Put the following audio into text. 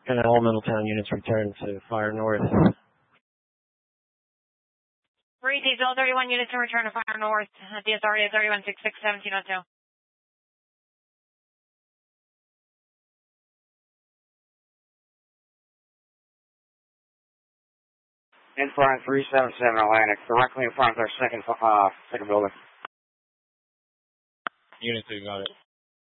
And all Middletown units return to Fire North. 3 Diesel 31 units in return to Fire North. DSRA 3166 1702. In front 377 Atlantic, directly in front of our second building. Unit 2, got it.